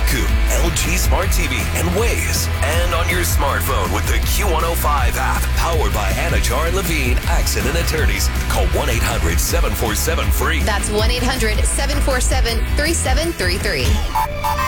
Roku, LG Smart TV, and Waze. And on your smartphone with the Q105 app. Powered by Anajar and Levine, Accident Attorneys. Call 1-800-747-FREE. That's 1-800-747-3733.